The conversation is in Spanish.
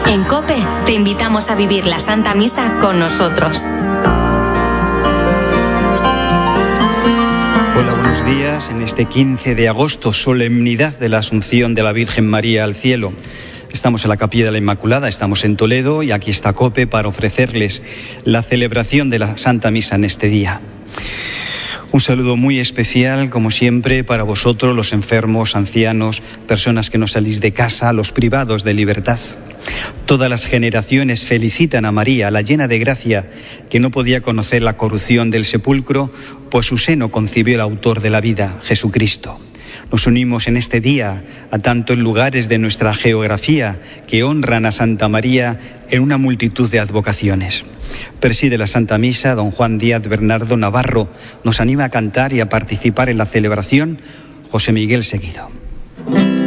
En COPE te invitamos a vivir la Santa Misa con nosotros. Hola, buenos días. En este 15 de agosto, solemnidad de la Asunción de la Virgen María al cielo. Estamos en la Capilla de la Inmaculada, estamos en Toledo y aquí está COPE para ofrecerles la celebración de la Santa Misa en este día. Un saludo muy especial, como siempre, para vosotros, los enfermos, ancianos, personas que no salís de casa, los privados de libertad. Todas las generaciones felicitan a María, la llena de gracia, que no podía conocer la corrupción del sepulcro, pues su seno concibió el autor de la vida, Jesucristo. Nos unimos en este día a tantos lugares de nuestra geografía que honran a Santa María en una multitud de advocaciones. Preside la Santa Misa don Juan Díaz Bernardo Navarro. Nos anima a cantar y a participar en la celebración José Miguel Seguido.